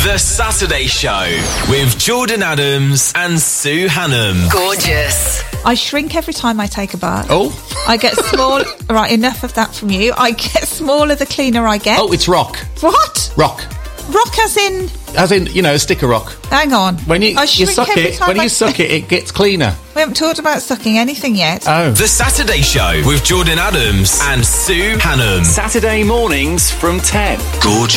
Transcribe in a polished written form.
The Saturday Show with Jordan Adams and Sue Hannam. Gorgeous. I shrink every time I take a bath. Oh. I get small. Right, enough of that from you. I get smaller the cleaner I get. Oh, it's rock. What? Rock. Rock as in... As in, you know, a stick of rock. Hang on. When you suck it, it gets cleaner. We haven't talked about sucking anything yet. Oh. The Saturday Show with Jordan Adams and Sue Hannam. Saturday mornings from 10. Gorgeous.